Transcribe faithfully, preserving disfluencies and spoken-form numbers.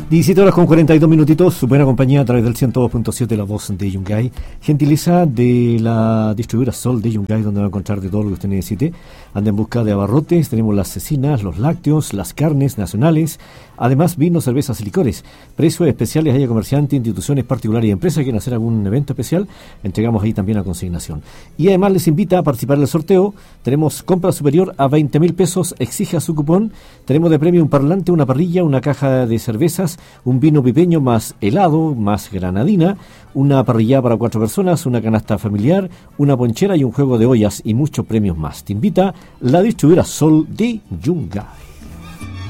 diecisiete horas con cuarenta y dos minutitos, su buena compañía a través del ciento dos punto siete La Voz de Yungay. Gentileza de la distribuidora Sol de Yungay, donde va a encontrar de todo lo que usted necesite. Anda en busca de abarrotes, tenemos las cecinas, los lácteos, las carnes nacionales, además vinos, cervezas y licores. Precios especiales, haya comerciantes, instituciones particulares y empresas que quieren hacer algún evento especial, entregamos ahí también a consignación. Y además les invita a participar del sorteo. Tenemos compra superior a veinte mil pesos, exija su cupón. Tenemos de premio un parlante, una parrilla, una caja de cervezas, un vino pipeño más helado, más granadina, una parrilla para cuatro personas, una canasta familiar, una ponchera y un juego de ollas y muchos premios más. Te invita la distribuidora Sol de Yungay.